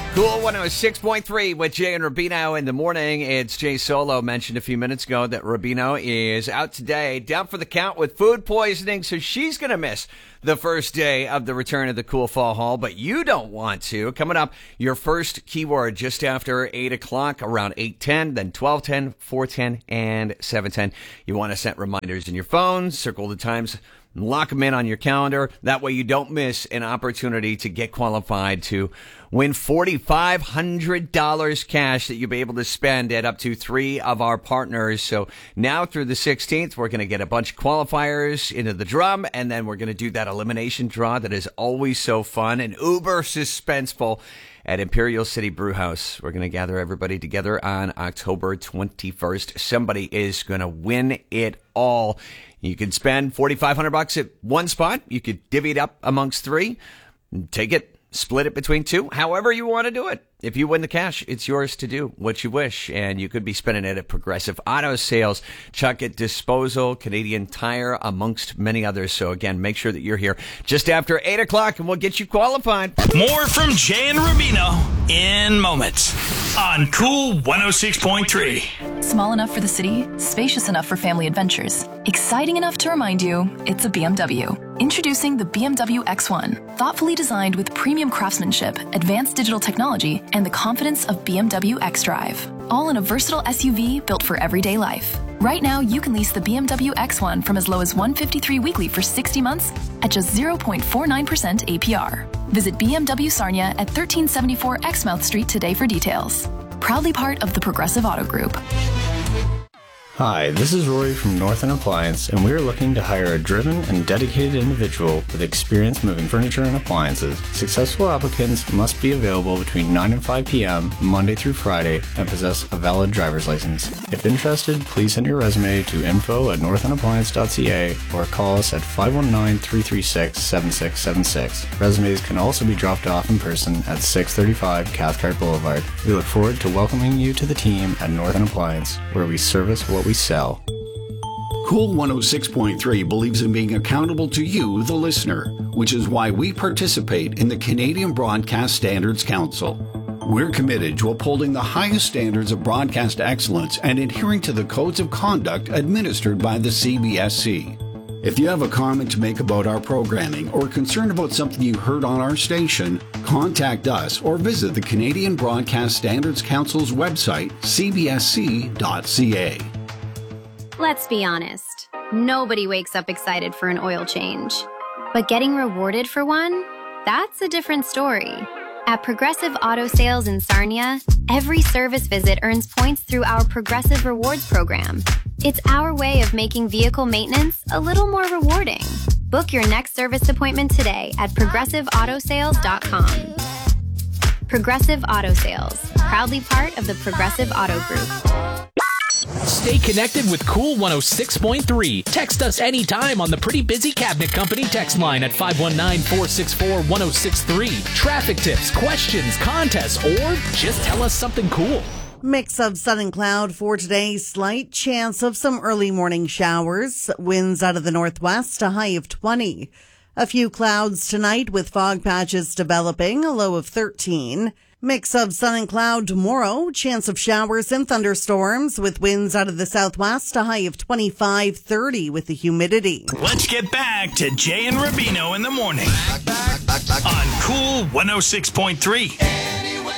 Cool 106.3 with Jay and Rubino in the morning. It's Jay Solo. Mentioned a few minutes ago that Rubino is out today, down for the count with food poisoning, so she's going to miss the first day of the return of the Cool Fall Haul, but you don't want to. Coming up, your first keyword just after 8 o'clock, around 8:10, then 12:10, 4:10, and 7:10. You want to set reminders in your phone, circle the times, lock them in on your calendar. That way you don't miss an opportunity to get qualified to win $4,500 cash that you'll be able to spend at up to 3 of our partners. So now through the 16th, we're going to get a bunch of qualifiers into the drum, and then we're going to do that elimination draw that is always so fun and uber suspenseful at Imperial City Brewhouse. We're going to gather everybody together on October 21st. Somebody is going to win it all. You can spend $4,500 at one spot. You could divvy it up amongst 3, take it, split it between 2, however you want to do it. If you win the cash, it's yours to do what you wish, and you could be spending it at Progressive Auto Sales, Chuckett Disposal, Canadian Tire, amongst many others. So again, make sure that you're here just after 8 o'clock, and we'll get you qualified. More from Jay and Rubino in moments on Cool 106.3. Small enough for the city, spacious enough for family adventures, exciting enough to remind you it's a BMW. Introducing the BMW X1, thoughtfully designed with premium craftsmanship, advanced digital technology, and the confidence of BMW xDrive. All in a versatile SUV built for everyday life. Right now, you can lease the BMW X1 from as low as $153 weekly for 60 months at just 0.49% APR. Visit BMW Sarnia at 1374 Exmouth Street today for details. Proudly part of the Progressive Auto Group. Hi, this is Rory from Northern Appliance, and we are looking to hire a driven and dedicated individual with experience moving furniture and appliances. Successful applicants must be available between 9 and 5 p.m. Monday through Friday and possess a valid driver's license. If interested, please send your resume to info@northernappliance.ca or call us at 519-336-7676. Resumes can also be dropped off in person at 635 Cathcart Boulevard. We look forward to welcoming you to the team at Northern Appliance, where we service what we sell. Cool 106.3 believes in being accountable to you, the listener, which is why we participate in the Canadian Broadcast Standards Council. We're committed to upholding the highest standards of broadcast excellence and adhering to the codes of conduct administered by the CBSC. If you have a comment to make about our programming or concerned about something you heard on our station, contact us or visit the Canadian Broadcast Standards Council's website, cbsc.ca. Let's be honest, nobody wakes up excited for an oil change. But getting rewarded for one? That's a different story. At Progressive Auto Sales in Sarnia, every service visit earns points through our Progressive Rewards program. It's our way of making vehicle maintenance a little more rewarding. Book your next service appointment today at progressiveautosales.com. Progressive Auto Sales, proudly part of the Progressive Auto Group. Stay connected with Cool 106.3. Text us anytime on the Pretty Busy Cabinet Company text line at 519-464-1063. Traffic tips, questions, contests, or just tell us something cool. Mix of sun and cloud for today. Slight chance of some early morning showers. Winds out of the northwest, a high of 20. A few clouds tonight with fog patches developing, a low of 13. Mix of sun and cloud tomorrow. Chance of showers and thunderstorms with winds out of the southwest, a high of 25-30 with the humidity. Let's get back to Jay and Rubino in the morning on Cool 106.3.